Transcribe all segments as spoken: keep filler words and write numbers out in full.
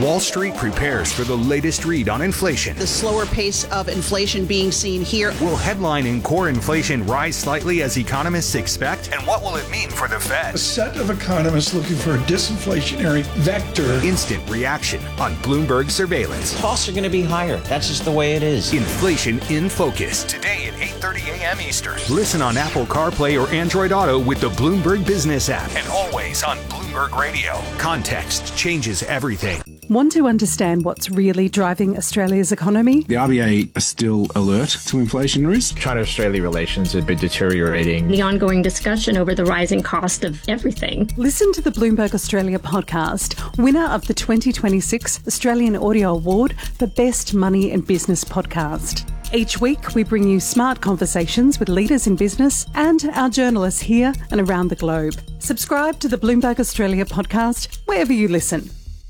Wall Street prepares for the latest read on inflation. The slower pace of inflation being seen here. Will headline and core inflation rise slightly as economists expect? And what will it mean for the Fed? A set of economists looking for a disinflationary vector. Instant reaction on Bloomberg surveillance. Costs are going to be higher. That's just the way it is. Inflation in Focus. Today at eight thirty a.m. Eastern. Listen on Apple CarPlay or Android Auto with the Bloomberg Business app. And always on Bloomberg Radio. Context changes everything. Want to understand what's really driving Australia's economy? The R B A are still alert to inflation risk. China-Australia relations have been deteriorating. The ongoing discussion over the rising cost of everything. Listen to the Bloomberg Australia podcast, winner of the twenty twenty-six Australian Audio Award for Best Money and Business Podcast. Each week, we bring you smart conversations with leaders in business and our journalists here and around the globe. Subscribe to the Bloomberg Australia podcast wherever you listen.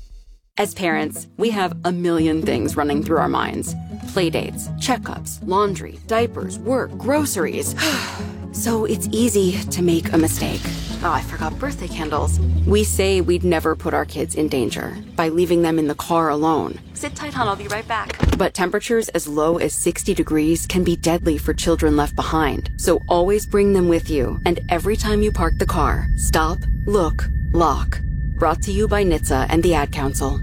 As parents, we have a million things running through our minds. Playdates, checkups, laundry, diapers, work, groceries. So it's easy to make a mistake. Oh, I forgot birthday candles. We say we'd never put our kids in danger by leaving them in the car alone. Sit tight, hon, I'll be right back. But temperatures as low as sixty degrees can be deadly for children left behind. So always bring them with you. And every time you park the car, stop, look, lock. Brought to you by N H T S A and the Ad Council.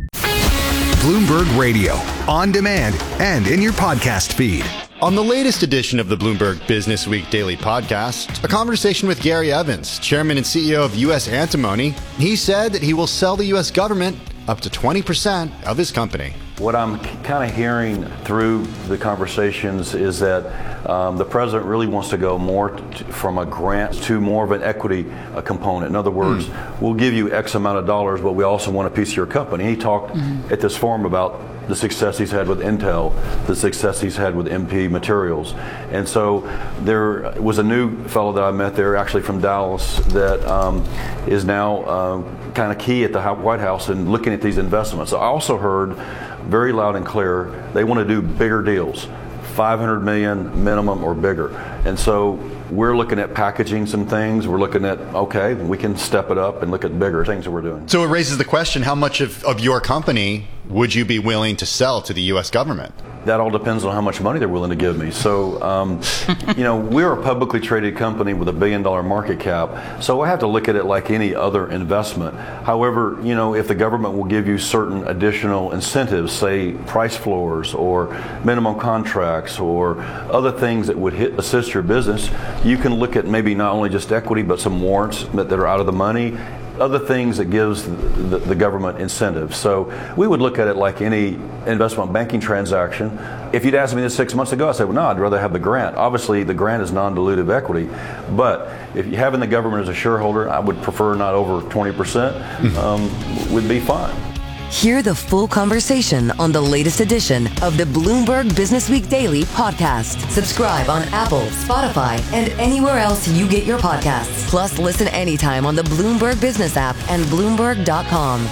Bloomberg Radio, on demand and in your podcast feed. On the latest edition of the Bloomberg Business Week Daily Podcast, a conversation with Gary Evans, Chairman and C E O of U S Antimony. He said that he will sell the U S government up to twenty percent of his company. What I'm kind of hearing through the conversations is that um, the president really wants to go more t- from a grant to more of an equity uh, component. In other words, mm. we'll give you X amount of dollars, but we also want a piece of your company. He talked mm-hmm. at this forum about the success he's had with Intel, the success he's had with M P Materials. And so there was a new fellow that I met there, actually from Dallas, that um, is now uh, kind of key at the White House in looking at these investments. I also heard very loud and clear, they want to do bigger deals, five hundred million minimum or bigger. And so we're looking at packaging some things. We're looking at, okay, we can step it up and look at bigger things that we're doing. So it raises the question, how much of, of your company would you be willing to sell to the U S government? That all depends on how much money they're willing to give me. So, um, you know, we're a publicly traded company with a billion dollar market cap. So I have to look at it like any other investment. However, you know, if the government will give you certain additional incentives, say price floors or minimum contracts or other things that would hit, assist your business, you can look at maybe not only just equity, but some warrants that, that are out of the money. Other things that gives the, the government incentives. So we would look at it like any investment banking transaction. If you'd asked me this six months ago, I said, well, no, I'd rather have the grant. Obviously, the grant is non-dilutive equity. But if you having the government as a shareholder, I would prefer not over twenty percent, um, would be fine. Hear the full conversation on the latest edition of the Bloomberg Business Week Daily Podcast. Subscribe on Apple, Spotify, and anywhere else you get your podcasts. Plus, listen anytime on the Bloomberg Business app and Bloomberg dot com.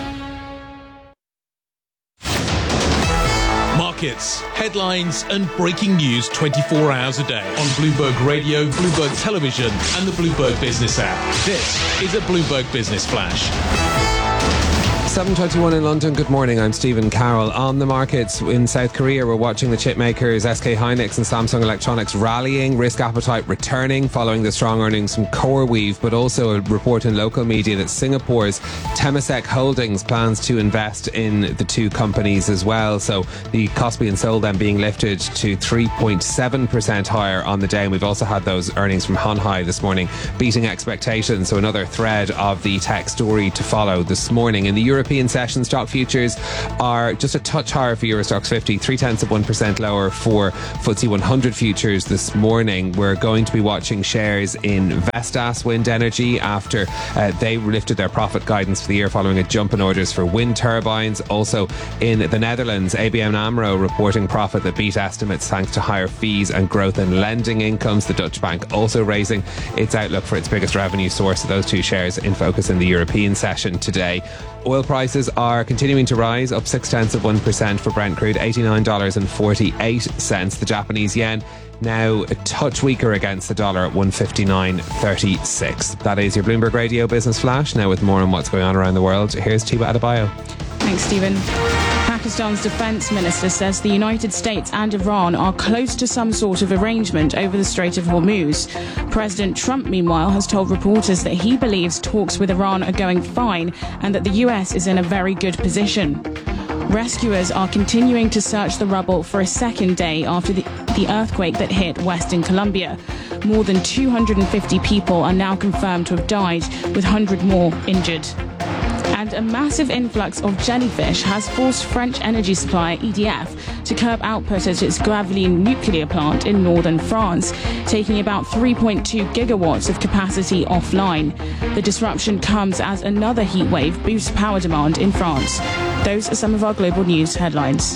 Markets, headlines, and breaking news twenty-four hours a day on Bloomberg Radio, Bloomberg Television, and the Bloomberg Business app. This is a Bloomberg Business Flash. seven twenty-one in London. Good morning. I'm Stephen Carroll. On the markets in South Korea, we're watching the chip makers S K Hynix and Samsung Electronics rallying, risk appetite returning following the strong earnings from CoreWeave, but also a report in local media that Singapore's Temasek Holdings plans to invest in the two companies as well. So the cost being sold then being lifted to three point seven percent higher on the day. And we've also had those earnings from Honhai this morning beating expectations. So another thread of the tech story to follow this morning. In the European European session, stock futures are just a touch higher for Euro Stoxx fifty, three tenths of one percent lower for F T S E one hundred futures this morning. We're going to be watching shares in Vestas Wind Energy after uh, they lifted their profit guidance for the year following a jump in orders for wind turbines. Also in the Netherlands, A B N AMRO reporting profit that beat estimates thanks to higher fees and growth in lending incomes. The Dutch bank also raising its outlook for its biggest revenue source. Those two shares in focus in the European session today. Oil prices are continuing to rise, up six tenths of one percent for Brent crude, eighty-nine dollars and forty-eight cents. The Japanese yen now a touch weaker against the dollar at one fifty-nine thirty-six. That is your Bloomberg Radio Business Flash. Now with more on what's going on around the world, here's Tiba Adebayo. Thanks, Stephen. Pakistan's defense minister says the United States and Iran are close to some sort of arrangement over the Strait of Hormuz. President Trump, meanwhile, has told reporters that he believes talks with Iran are going fine and that the U S is in a very good position. Rescuers are continuing to search the rubble for a second day after the, the earthquake that hit Western Colombia. More than two hundred fifty people are now confirmed to have died, with one hundred more injured. And a massive influx of jellyfish has forced French energy supplier E D F to curb output at its Gravelines nuclear plant in northern France, taking about three point two gigawatts of capacity offline. The disruption comes as another heatwave boosts power demand in France. Those are some of our global news headlines.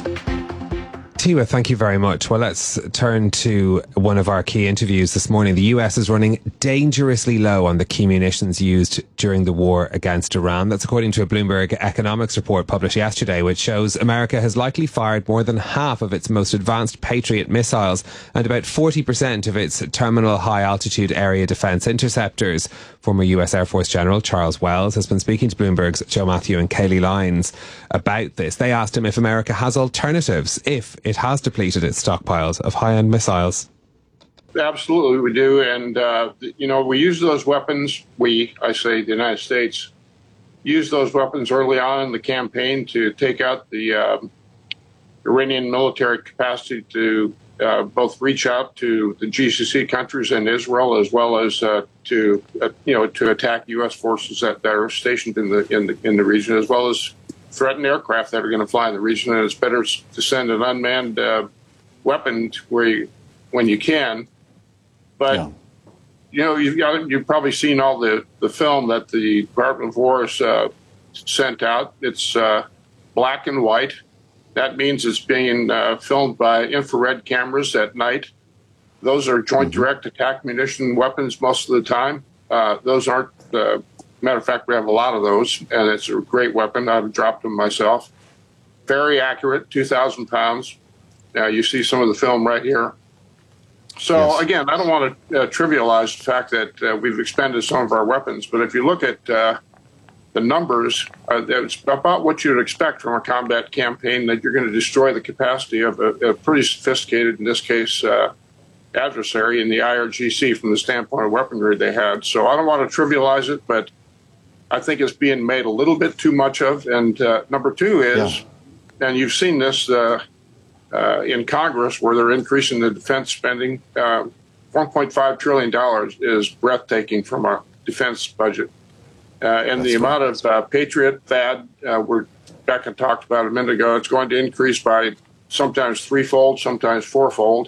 Tiwa, thank you very much. Well, let's turn to one of our key interviews this morning. The U S is running dangerously low on the key munitions used during the war against Iran. That's according to a Bloomberg economics report published yesterday, which shows America has likely fired more than half of its most advanced Patriot missiles and about forty percent of its terminal high-altitude area defense interceptors. Former U S Air Force General Charles Wells has been speaking to Bloomberg's Joe Matthew and Kayleigh Lyons about this. They asked him if America has alternatives if it has depleted its stockpiles of high-end missiles. Absolutely, we do. And, uh, you know, we use those weapons. We, I say the United States, used those weapons early on in the campaign to take out the uh, Iranian military capacity to uh, both reach out to the G C C countries and Israel, as well as uh, to, uh, you know, to attack U S forces that, that are stationed in the, in the in the region, as well as threatened aircraft that are going to fly in the region. And it's better to send an unmanned uh, weapon where you, when you can. But, yeah. you know, you've, you've probably seen all the, the film that the Department of War has uh, sent out. It's uh, black and white. That means it's being uh, filmed by infrared cameras at night. Those are joint mm-hmm. direct attack munition weapons most of the time. Uh, those aren't... Uh, Matter of fact, we have a lot of those, and it's a great weapon. I've dropped them myself. Very accurate, two thousand pounds. Now, you see some of the film right here. So, yes. Again, I don't want to uh, trivialize the fact that uh, we've expended some of our weapons, but if you look at uh, the numbers, uh, it's about what you'd expect from a combat campaign, that you're going to destroy the capacity of a, a pretty sophisticated, in this case, uh, adversary in the I R G C from the standpoint of weaponry they had. So I don't want to trivialize it, but I think it's being made a little bit too much of. And uh, number two is, yeah. and you've seen this uh, uh, in Congress where they're increasing the defense spending. Uh, one point five trillion dollars is breathtaking from a defense budget. Uh, and That's the right. amount of uh, Patriot T H A D, uh, we're Becca talked about a minute ago, it's going to increase by sometimes threefold, sometimes fourfold.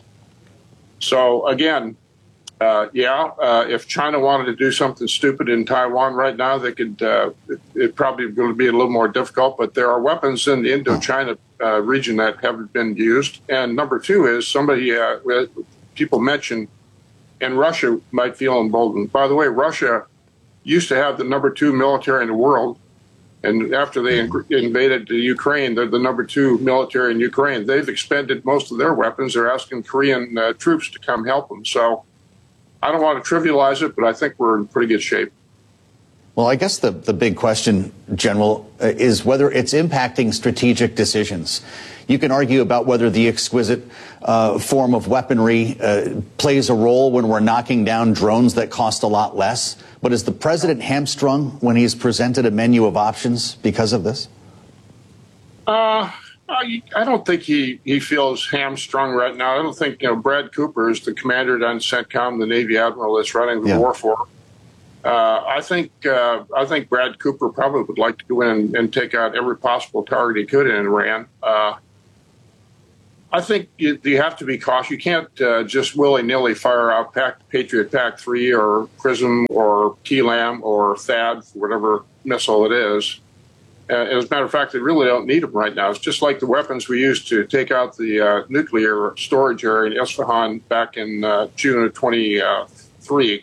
So, again, uh, yeah, uh, if China wanted to do something stupid in Taiwan right now, they could. Uh, it, it probably going to be a little more difficult, but there are weapons in the Indochina uh, region that haven't been used. And number two is somebody, uh, people mentioned, and Russia might feel emboldened. By the way, Russia used to have the number two military in the world. And after they in- invaded the Ukraine, they're the number two military in Ukraine. They've expended most of their weapons. They're asking Korean uh, troops to come help them. So I don't want to trivialize it, but I think we're in pretty good shape. Well, I guess the, the big question, General, uh, is whether it's impacting strategic decisions. You can argue about whether the exquisite uh, form of weaponry uh, plays a role when we're knocking down drones that cost a lot less. But is the president hamstrung when he's presented a menu of options because of this? Uh, I don't think he, he feels hamstrung right now. I don't think, you know, Brad Cooper is the commander on CENTCOM, the Navy admiral that's running the yeah. war for. Uh, I think uh, I think Brad Cooper probably would like to go in and, and take out every possible target he could in Iran. Uh, I think you, you have to be cautious. You can't uh, just willy-nilly fire out Pac, Patriot P A C three or PRISM or T LAM or T H A D, whatever missile it is. Uh, as a matter of fact, they really don't need them right now. It's just like the weapons we used to take out the uh, nuclear storage area in Isfahan back in uh, June of twenty-three,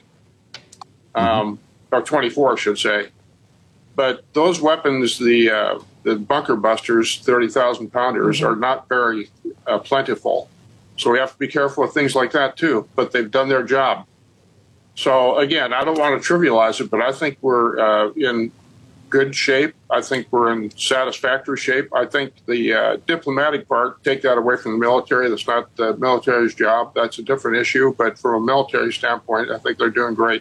um, or twenty-four, I should say. But those weapons, the uh, the bunker busters, thirty thousand pounders, mm-hmm. are not very uh, plentiful. So we have to be careful with things like that, too. But they've done their job. So, again, I don't want to trivialize it, but I think we're uh, in good shape. I think we're in satisfactory shape. I think the uh, diplomatic part, take that away from the military. That's not the military's job. That's a different issue. But from a military standpoint, I think they're doing great.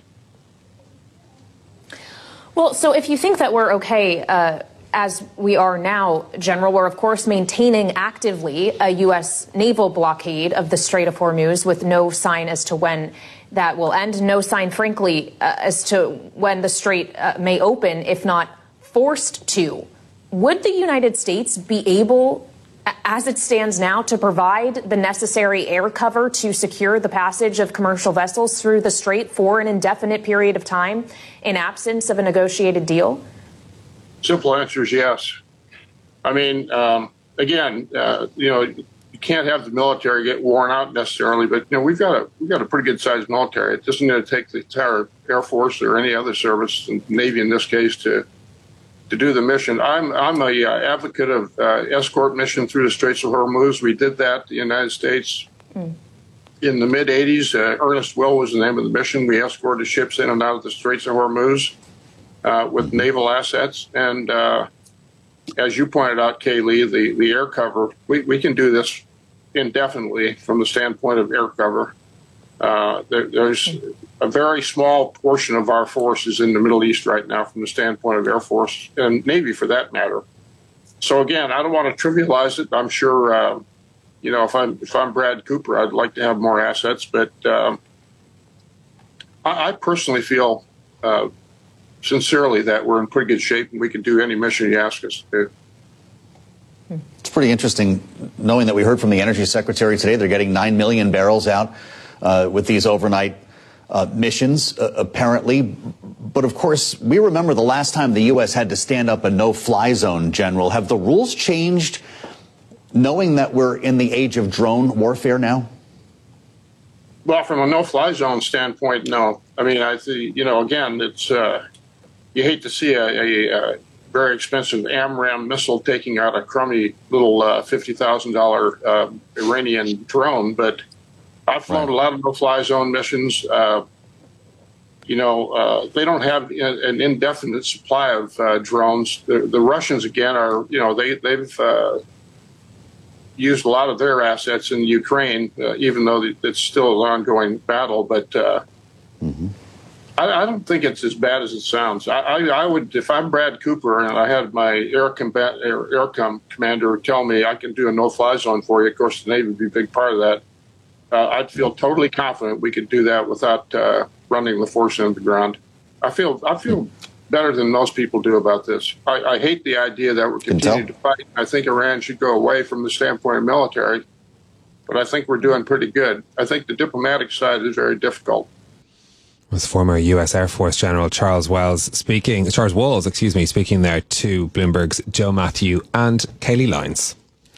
Well, so if you think that we're okay uh, as we are now, General, we're, of course, maintaining actively a U S naval blockade of the Strait of Hormuz with no sign as to when that will end. No sign, frankly, uh, as to when the strait uh, may open, if not forced to. Would the United States be able, as it stands now, to provide the necessary air cover to secure the passage of commercial vessels through the strait for an indefinite period of time in absence of a negotiated deal? Simple answer is yes. I mean, um, again, uh, you know, you can't have the military get worn out necessarily, but you know, we've got a we've got a pretty good sized military. It doesn't going to take the entire Air Force or any other service, and Navy in this case, to to do the mission. I'm I'm a uh, advocate of uh, escort mission through the Straits of Hormuz. We did that in the United States mm. in the mid eighties. Uh, Ernest Will was the name of the mission. We escorted ships in and out of the Straits of Hormuz uh, with mm-hmm. naval assets. And uh, as you pointed out, Kaylee, the, the air cover, we, we can do this indefinitely from the standpoint of air cover. Uh, there, there's a very small portion of our forces in the Middle East right now from the standpoint of Air Force and Navy for that matter. So again, I don't want to trivialize it. I'm sure, uh, you know, if I'm if I'm Brad Cooper, I'd like to have more assets. But um, I, I personally feel uh, sincerely that we're in pretty good shape and we can do any mission you ask us to do. It's pretty interesting knowing that we heard from the Energy Secretary today. They're getting nine million barrels out uh, with these overnight uh, missions, uh, apparently. But of course, we remember the last time the U S had to stand up a no-fly zone, General. Have the rules changed knowing that we're in the age of drone warfare now? Well, from a no-fly zone standpoint, no. I mean, I think, you know, again, it's uh, you hate to see a, a, a very expensive AMRAAM missile taking out a crummy little uh, fifty thousand dollars uh, Iranian drone, but I've flown right. a lot of no-fly zone missions. Uh, you know, uh, they don't have an indefinite supply of uh, drones. The, the Russians, again, are, you know, they, they've uh, used a lot of their assets in Ukraine, uh, even though it's still an ongoing battle. But uh, mm-hmm. I, I don't think it's as bad as it sounds. I, I, I would, if I'm Brad Cooper and I had my air, combat, air, air com commander tell me I can do a no-fly zone for you, of course the Navy would be a big part of that. Uh, I'd feel totally confident we could do that without uh, running the force into the ground. I feel I feel better than most people do about this. I, I hate the idea that we're continuing to fight. I think Iran should go away from the standpoint of military, but I think we're doing pretty good. I think the diplomatic side is very difficult. Was former U S Air Force General Charles Wells speaking, Charles Walls, excuse me, speaking there to Bloomberg's Joe Matthew and Kaylee Lyons.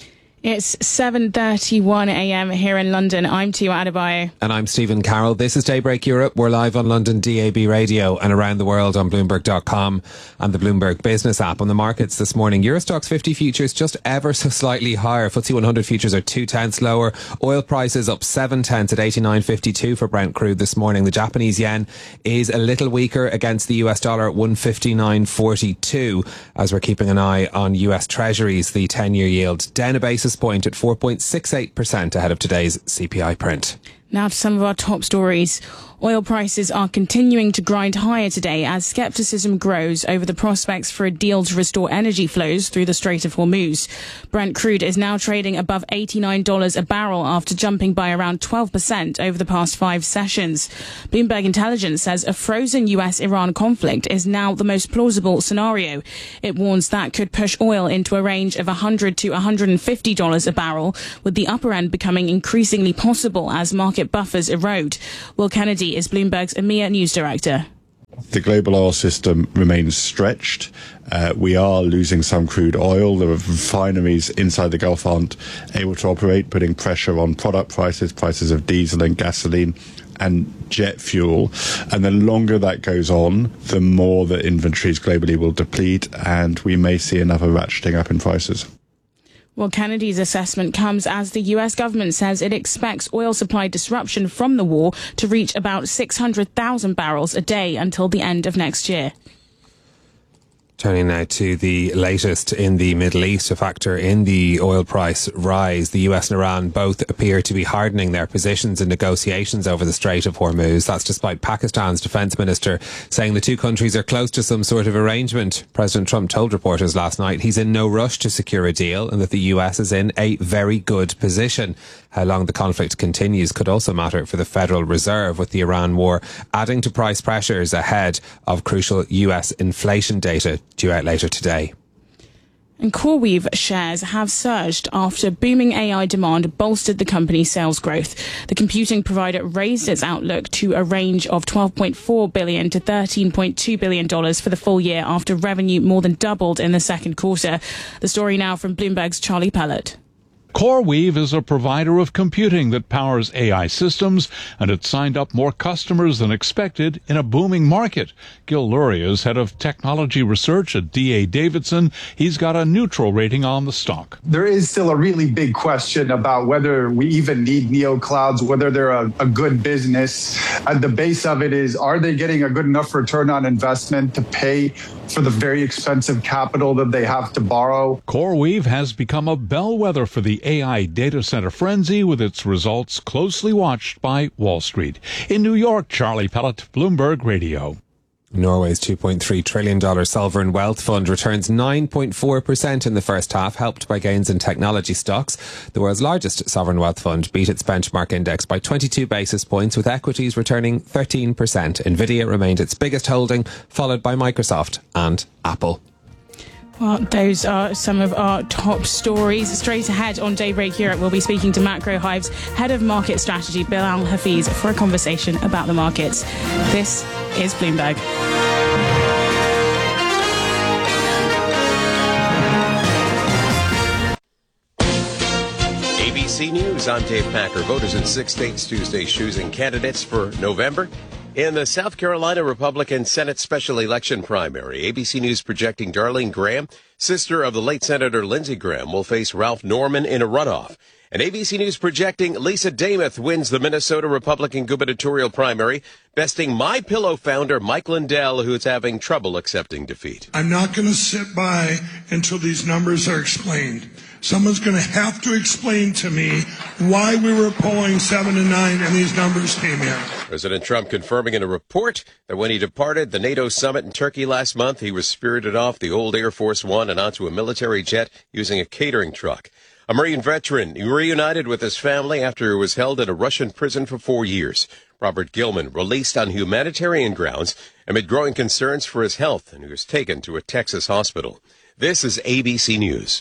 It's seven thirty-one a m here in London. I'm Tia Adebayo. And I'm Stephen Carroll. This is Daybreak Europe. We're live on London D A B radio and around the world on Bloomberg dot com and the Bloomberg Business app. On the markets this morning, Eurostoxx fifty futures just ever so slightly higher. F T S E one hundred futures are two tenths lower. Oil prices up seven tenths at eighty-nine fifty-two for Brent crude this morning. The Japanese yen is a little weaker against the U S dollar at one fifty-nine forty-two as we're keeping an eye on U S Treasuries. The ten-year yield down a basis point at four point six eight percent ahead of today's C P I print. Now to some of our top stories. Oil prices are continuing to grind higher today as scepticism grows over the prospects for a deal to restore energy flows through the Strait of Hormuz. Brent crude is now trading above eighty-nine dollars a barrel after jumping by around twelve percent over the past five sessions. Bloomberg Intelligence says a frozen U S Iran conflict is now the most plausible scenario. It warns that could push oil into a range of one hundred to one hundred fifty dollars a barrel, with the upper end becoming increasingly possible as market buffers erode. Will Kennedy is Bloomberg's EMEA News Director. The global oil system remains stretched. Uh, we are losing some crude oil. The refineries inside the Gulf aren't able to operate, putting pressure on product prices, prices of diesel and gasoline and jet fuel. And the longer that goes on, the more the inventories globally will deplete, and we may see another ratcheting up in prices. Well, Kennedy's assessment comes as the U S government says it expects oil supply disruption from the war to reach about six hundred thousand barrels a day until the end of next year. Turning now to the latest in the Middle East, a factor in the oil price rise. The U S and Iran both appear to be hardening their positions in negotiations over the Strait of Hormuz. That's despite Pakistan's defense minister saying the two countries are close to some sort of arrangement. President Trump told reporters last night he's in no rush to secure a deal and that the U S is in a very good position. How long the conflict continues could also matter for the Federal Reserve, with the Iran war adding to price pressures ahead of crucial U S inflation data due out later today. And CoreWeave shares have surged after booming A I demand bolstered the company's sales growth. The computing provider raised its outlook to a range of twelve point four billion dollars to thirteen point two billion dollars for the full year after revenue more than doubled in the second quarter. The story now from Bloomberg's Charlie Pellett. CoreWeave is a provider of computing that powers A I systems, and it signed up more customers than expected in a booming market. Gil Luria is head of technology research at D A Davidson. He's got a neutral rating on the stock. There is still a really big question about whether we even need neoclouds, whether they're a, a good business. At the base of it is, are they getting a good enough return on investment to pay for the very expensive capital that they have to borrow? CoreWeave has become a bellwether for the A I data center frenzy, with its results closely watched by Wall Street. In New York, Charlie Pellett, Bloomberg Radio. Norway's two point three trillion dollars sovereign wealth fund returns nine point four percent in the first half, helped by gains in technology stocks. The world's largest sovereign wealth fund beat its benchmark index by twenty-two basis points, with equities returning thirteen percent. Nvidia remained its biggest holding, followed by Microsoft and Apple. Well, those are some of our top stories. Straight ahead on Daybreak Europe, we'll be speaking to Macro Hive's head of market strategy, Bilal Hafiz, for a conversation about the markets. This is Bloomberg. A B C News, I'm Dave Packer. Voters in six states Tuesday choosing candidates for November. In the South Carolina Republican Senate special election primary, A B C News projecting Darlene Graham, sister of the late Senator Lindsey Graham, will face Ralph Norman in a runoff. And A B C News projecting Lisa Damuth wins the Minnesota Republican gubernatorial primary, besting MyPillow founder Mike Lindell, who is having trouble accepting defeat. I'm not going to sit by until these numbers are explained. Someone's going to have to explain to me why we were polling seven to nine and these numbers came in. President Trump confirming in a report that when he departed the NATO summit in Turkey last month, he was spirited off the old Air Force One and onto a military jet using a catering truck. A Marine veteran reunited with his family after he was held in a Russian prison for four years. Robert Gilman released on humanitarian grounds amid growing concerns for his health, and he was taken to a Texas hospital. This is A B C News.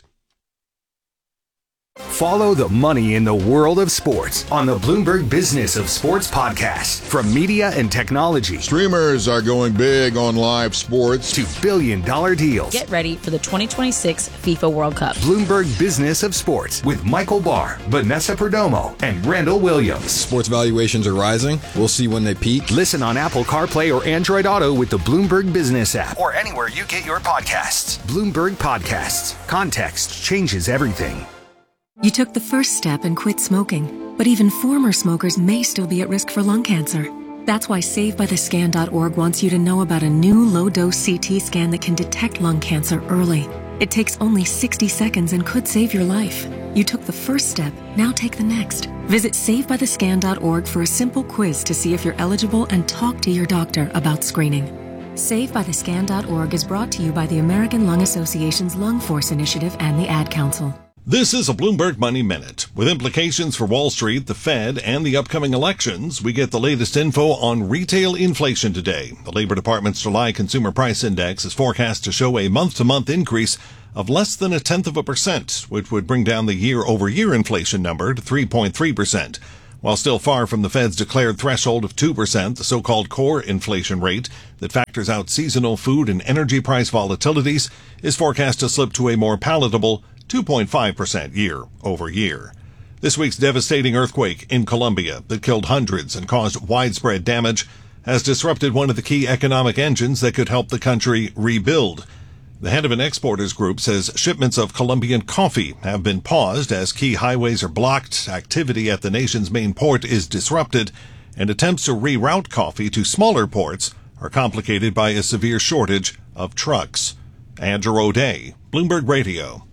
Follow the money in the world of sports on the Bloomberg Business of Sports podcast. From media and technology, streamers are going big on live sports, to billion dollar deals. Get ready for the twenty twenty-six FIFA World Cup. Bloomberg Business of Sports with Michael Barr, Vanessa Perdomo, and Randall Williams. Sports valuations are rising. We'll see when they peak. Listen on Apple CarPlay or Android Auto with the Bloomberg Business app, or anywhere you get your podcasts. Bloomberg Podcasts. Context changes everything. You took the first step and quit smoking, but even former smokers may still be at risk for lung cancer. That's why Save By The Scan dot org wants you to know about a new low-dose C T scan that can detect lung cancer early. It takes only sixty seconds and could save your life. You took the first step, now take the next. Visit Save By The Scan dot org for a simple quiz to see if you're eligible and talk to your doctor about screening. Save By The Scan dot org is brought to you by the American Lung Association's Lung Force Initiative and the Ad Council. This is a Bloomberg Money Minute. With implications for Wall Street, the Fed, and the upcoming elections, we get the latest info on retail inflation today. The Labor Department's July Consumer Price Index is forecast to show a month-to-month increase of less than a tenth of a percent, which would bring down the year-over-year inflation number to three point three percent. While still far from the Fed's declared threshold of two percent, the so-called core inflation rate that factors out seasonal food and energy price volatilities is forecast to slip to a more palatable two point five percent year over year. This week's devastating earthquake in Colombia that killed hundreds and caused widespread damage has disrupted one of the key economic engines that could help the country rebuild. The head of an exporters group says shipments of Colombian coffee have been paused as key highways are blocked, activity at the nation's main port is disrupted, and attempts to reroute coffee to smaller ports are complicated by a severe shortage of trucks. Andrew O'Day, Bloomberg Radio.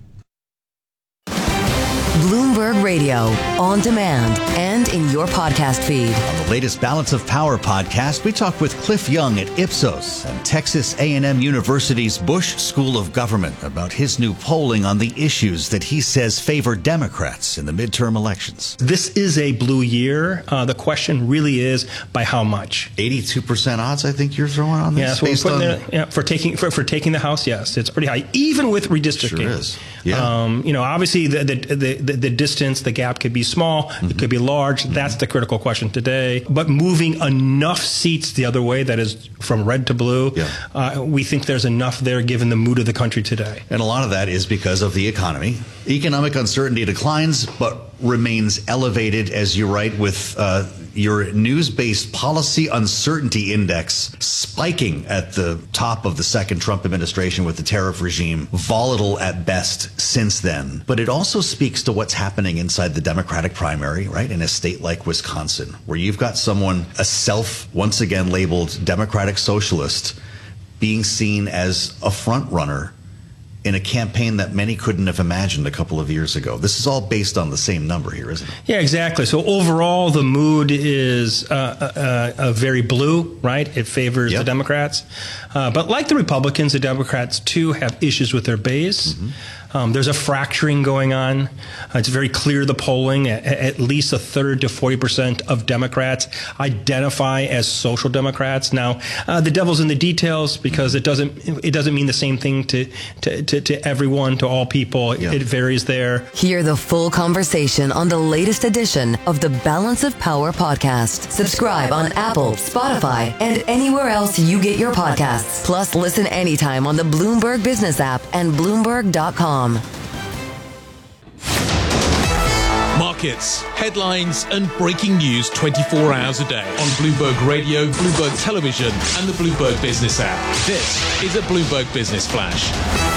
Bloomberg Radio, on demand and in your podcast feed. On the latest Balance of Power podcast, we talk with Cliff Young at Ipsos and Texas A and M University's Bush School of Government about his new polling on the issues that he says favor Democrats in the midterm elections. This is a blue year. Uh, the question really is by how much? eighty-two percent odds, I think you're throwing on this? Yeah, so based we're putting on... it, yeah, for taking for, for taking the House, yes, it's pretty high, even with redistricting. Sure is. Yeah. Um, you know, obviously the the, the the the distance, the gap could be small, mm-hmm. it could be large. Mm-hmm. That's the critical question today. But moving enough seats the other way, that is from red to blue, yeah. uh, we think there's enough there given the mood of the country today. And a lot of that is because of the economy. Economic uncertainty declines, but remains elevated, as you write, with uh, your news-based policy uncertainty index spiking at the top of the second Trump administration with the tariff regime, volatile at best since then. But it also speaks to what's happening inside the Democratic primary, right, in a state like Wisconsin, where you've got someone, a self, once again labeled Democratic socialist, being seen as a front runner in a campaign that many couldn't have imagined a couple of years ago. This is all based on the same number here, isn't it? Yeah, exactly. So overall, the mood is uh, uh, uh, very blue, right? It favors yep. the Democrats. Uh, but like the Republicans, the Democrats, too, have issues with their base. Mm-hmm. Um, there's a fracturing going on. Uh, it's very clear, the polling, at, at least a third to forty percent of Democrats identify as social Democrats. Now, uh, the devil's in the details, because it doesn't it doesn't mean the same thing to to, to, to everyone, to all people. Yeah. It varies there. Hear the full conversation on the latest edition of the Balance of Power podcast. Subscribe on Apple, Spotify, and anywhere else you get your podcasts. Plus, listen anytime on the Bloomberg Business app and Bloomberg dot com. Markets, headlines, and breaking news twenty-four hours a day on Bloomberg Radio, Bloomberg Television, and the Bloomberg Business app. This is a Bloomberg Business Flash.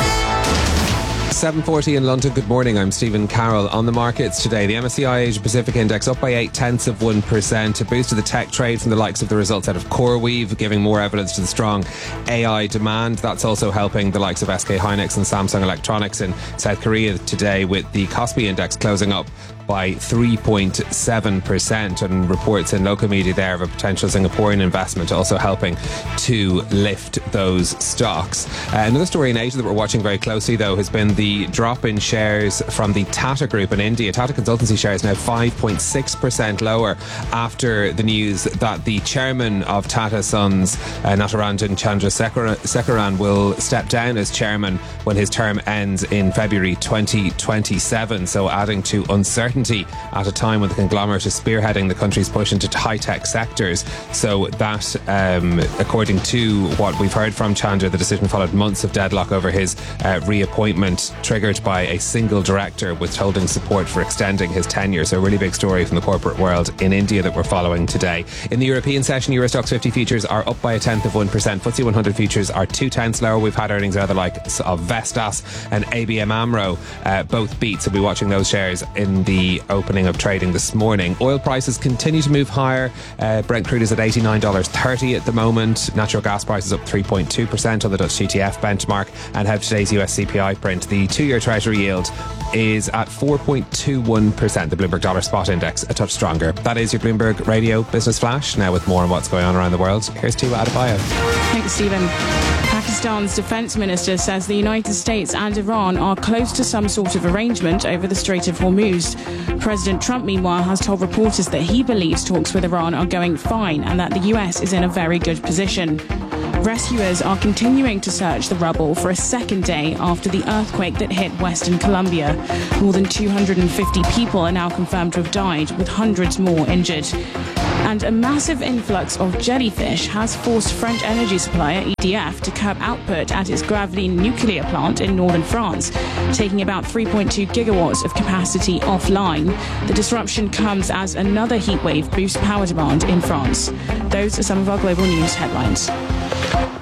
seven forty in London. Good morning. I'm Stephen Carroll. On the markets today, the M S C I Asia Pacific Index up by eight tenths of one percent. A boost to the tech trade from the likes of the results out of CoreWeave, giving more evidence to the strong A I demand. That's also helping the likes of S K Hynix and Samsung Electronics in South Korea today, with the Kospi Index closing up by three point seven percent, and reports in local media there of a potential Singaporean investment also helping to lift those stocks. Uh, another story in Asia that we're watching very closely, though, has been the drop in shares from the Tata Group in India. Tata Consultancy shares now five point six percent lower after the news that the chairman of Tata Sons, uh, Natarajan Chandrasekaran, will step down as chairman when his term ends in February twenty twenty-seven, so adding to uncertainty at a time when the conglomerate is spearheading the country's push into high-tech sectors. So that, um, according to what we've heard from Chandra, the decision followed months of deadlock over his uh, reappointment, triggered by a single director withholding support for extending his tenure. So a really big story from the corporate world in India that we're following today. In the European session, Euro Stoxx fifty futures are up by a tenth of one percent. F T S E one hundred futures are two tenths lower. We've had earnings out of the likes of Vestas and A B M AMRO, uh, both beat. So we'll be watching those shares in the opening of trading this morning. Oil prices continue to move higher. Uh, Brent crude is at eighty-nine dollars thirty at the moment. Natural gas prices up three point two percent on the Dutch T T F benchmark. And have today's U S C P I print. The two-year Treasury yield is at four point two one percent. The Bloomberg Dollar Spot Index a touch stronger. That is your Bloomberg Radio Business Flash. Now with more on what's going on around the world, here's Tiwa Adebayo. Thanks, Stephen. Pakistan's defense minister says the United States and Iran are close to some sort of arrangement over the Strait of Hormuz. President Trump, meanwhile, has told reporters that he believes talks with Iran are going fine and that the U S is in a very good position. Rescuers are continuing to search the rubble for a second day after the earthquake that hit Western Colombia. More than two hundred fifty people are now confirmed to have died, with hundreds more injured. And a massive influx of jellyfish has forced French energy supplier E D F to curb output at its Gravelines nuclear plant in northern France, taking about three point two gigawatts of capacity offline. The disruption comes as another heatwave boosts power demand in France. Those are some of our global news headlines.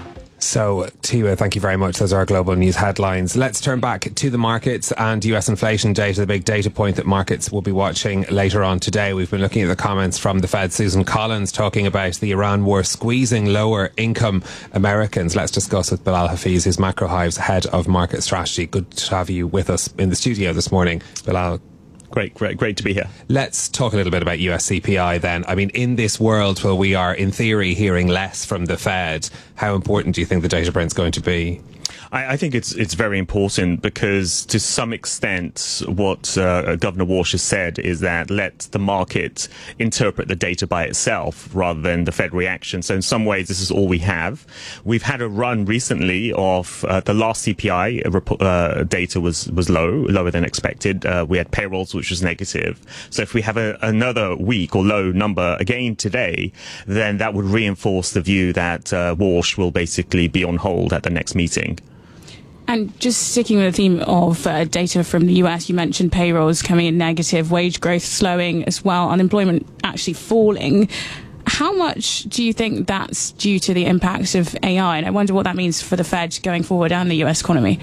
So, Tia, thank you very much. Those are our global news headlines. Let's turn back to the markets and U S inflation data, the big data point that markets will be watching later on today. We've been looking at the comments from the Fed, Susan Collins, talking about the Iran war squeezing lower income Americans. Let's discuss with Bilal Hafeez, who's MacroHive's head of market strategy. Good to have you with us in the studio this morning, Bilal. Great, great, great to be here. Let's talk a little bit about U S C P I then. I mean, in this world where we are, in theory, hearing less from the Fed, how important do you think the data print's going to be? I, I think it's it's very important because to some extent what uh, Governor Walsh has said is that let the market interpret the data by itself rather than the Fed reaction. So in some ways this is all we have. We've had a run recently of uh, the last C P I uh, data was, was low, lower than expected. Uh, we had payrolls which was negative. So if we have a, another weak or low number again today, then that would reinforce the view that uh, Walsh will basically be on hold at the next meeting. And just sticking with the theme of uh, data from the U S, you mentioned payrolls coming in negative, wage growth slowing as well, unemployment actually falling. How much do you think that's due to the impacts of A I? And I wonder what that means for the Fed going forward and the U S economy.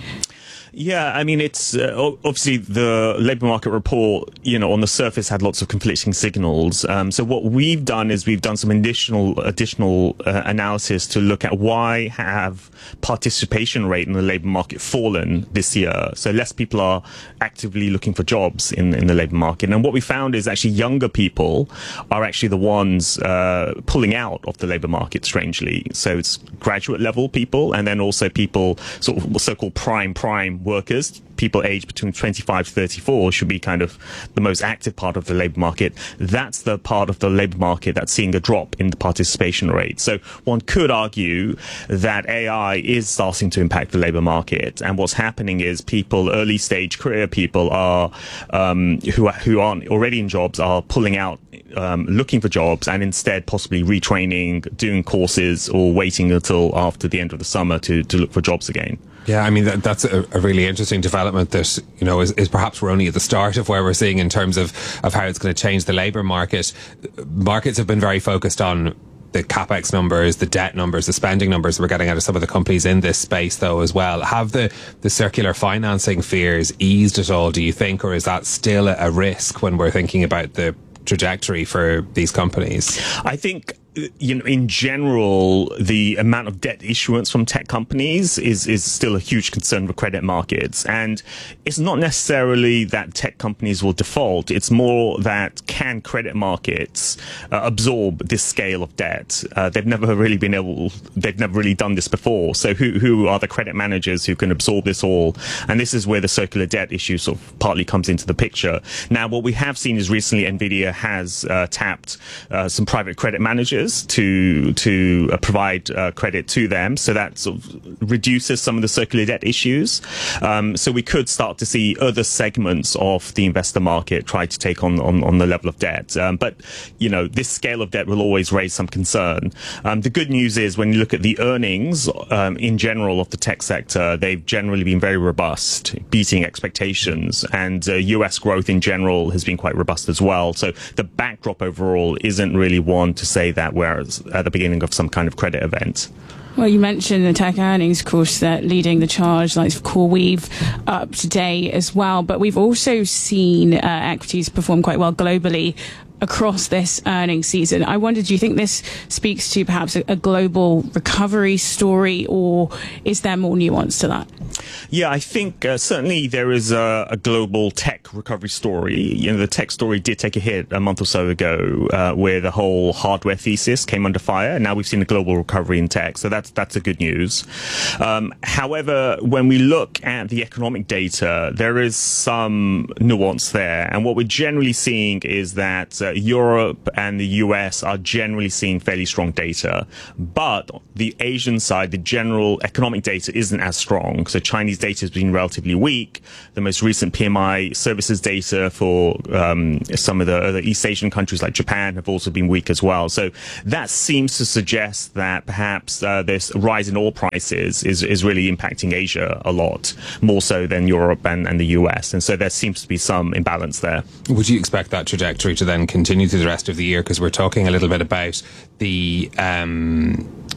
Yeah, I mean, it's uh, obviously the labour market report, you know, on the surface had lots of conflicting signals. Um, so what we've done is we've done some additional additional uh, analysis to look at why have participation rate in the labour market fallen this year. So less people are actively looking for jobs in, in the labour market. And what we found is actually younger people are actually the ones uh, pulling out of the labour market, strangely. So it's graduate level people and then also people sort of so-called prime prime workers, people aged between twenty-five to thirty-four should be kind of the most active part of the labour market. That's the part of the labour market that's seeing a drop in the participation rate. So one could argue that A I is starting to impact the labour market, and what's happening is people, early stage career people, are um, who are, who aren't already in jobs are pulling out, um, looking for jobs, and instead possibly retraining, doing courses, or waiting until after the end of the summer to to look for jobs again. Yeah, I mean, that, that's a, a really interesting development that, you know, is, is perhaps we're only at the start of where we're seeing in terms of, of how it's going to change the labour market. Markets have been very focused on the capex numbers, the debt numbers, the spending numbers we're getting out of some of the companies in this space, though, as well. Have the, the circular financing fears eased at all, do you think, or is that still a, a risk when we're thinking about the trajectory for these companies? I think, you know, in general, the amount of debt issuance from tech companies is, is still a huge concern for credit markets. And it's not necessarily that tech companies will default. It's more that can credit markets uh, absorb this scale of debt? Uh, they've never really been able, they've never really done this before. So who, who are the credit managers who can absorb this all? And this is where the circular debt issue sort of partly comes into the picture. Now, what we have seen is recently NVIDIA has uh, tapped uh, some private credit managers to to uh, provide uh, credit to them, so that sort of reduces some of the circular debt issues. Um, so we could start to see other segments of the investor market try to take on on, on the level of debt. Um, but you know, this scale of debt will always raise some concern. Um, the good news is when you look at the earnings um, in general of the tech sector, they've generally been very robust, beating expectations, and uh, U S growth in general has been quite robust as well. So the backdrop overall isn't really one to say that we're at the beginning of some kind of credit event. Well, you mentioned the tech earnings, of course, that leading the charge, like CoreWeave up today as well. But we've also seen uh, equities perform quite well globally across this earnings season. I wonder, do you think this speaks to perhaps a, a global recovery story, or is there more nuance to that? Yeah, I think uh, certainly there is a, a global tech recovery story. You know, the tech story did take a hit a month or so ago, uh, where the whole hardware thesis came under fire. Now we've seen a global recovery in tech, so that's that's a good news. Um, however, when we look at the economic data, there is some nuance there, and what we're generally seeing is that uh, Europe and the U S are generally seeing fairly strong data, but the Asian side, the general economic data isn't as strong. So Chinese data has been relatively weak. The most recent P M I services data for um, some of the other East Asian countries like Japan have also been weak as well. So that seems to suggest that perhaps uh, this rise in oil prices is, is really impacting Asia a lot, more so than Europe and, and the U S. And so there seems to be some imbalance there. Would you expect that trajectory to then continue through the rest of the year? Because we're talking a little bit about the um,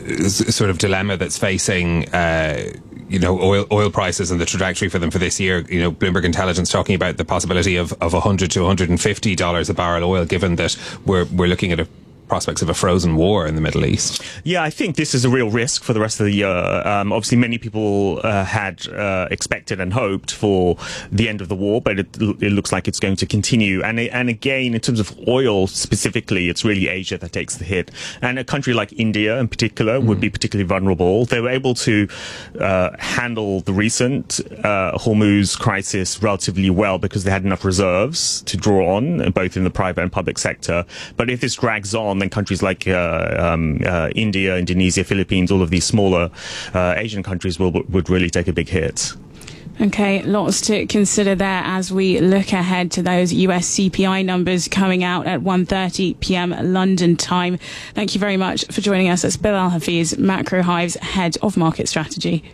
sort of dilemma that's facing uh, you know, oil oil prices and the trajectory for them for this year. You know, Bloomberg Intelligence talking about the possibility of, of one hundred to one hundred fifty dollars a barrel oil, given that we're we're looking at a prospects of a frozen war in the Middle East. Yeah, I think this is a real risk for the rest of the year. Um, obviously, many people uh, had uh, expected and hoped for the end of the war, but it, it looks like it's going to continue. And and again, in terms of oil specifically, it's really Asia that takes the hit. And a country like India, in particular, mm. would be particularly vulnerable. They were able to uh, handle the recent uh, Hormuz crisis relatively well because they had enough reserves to draw on, both in the private and public sector. But if this drags on, then countries like uh, um, uh, India, Indonesia, Philippines, all of these smaller uh, Asian countries will would really take a big hit. Okay, lots to consider there as we look ahead to those U S C P I numbers coming out at one thirty p.m. London time. Thank you very much for joining us. That's Bill Al-Hafiz, Macro Hive's Head of Market Strategy.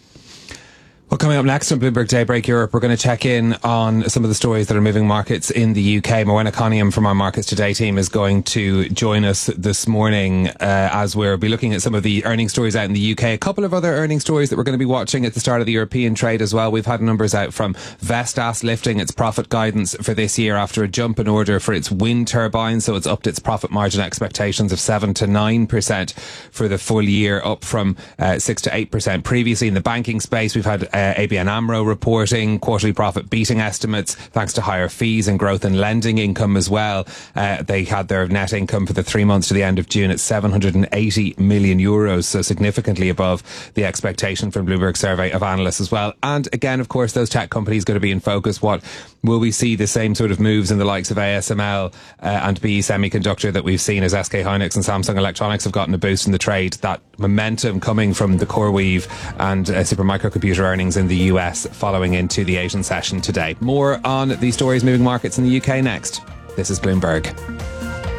Well, coming up next on Bloomberg Daybreak Europe, we're going to check in on some of the stories that are moving markets in the U K. Morwenna Coniam from our Markets Today team is going to join us this morning uh, as we'll be looking at some of the earnings stories out in the U K. A couple of other earnings stories that we're going to be watching at the start of the European trade as well. We've had numbers out from Vestas lifting its profit guidance for this year after a jump in order for its wind turbines, so it's upped its profit margin expectations of seven to nine percent for the full year, up from uh, six to eight percent previously. In the banking space, we've had Uh, A B N AMRO reporting quarterly profit beating estimates thanks to higher fees and growth in lending income as well. Uh, they had their net income for the three months to the end of June at seven hundred eighty million euros, so significantly above the expectation from Bloomberg survey of analysts as well. And again, of course, those tech companies going to be in focus. What will we see the same sort of moves in the likes of A S M L uh, and B E Semiconductor that we've seen as S K Hynix and Samsung Electronics have gotten a boost in the trade? That momentum coming from the CoreWeave and uh, Supermicro Computer earnings in the U S following into the Asian session today. More on these stories moving markets in the U K next. This is Bloomberg.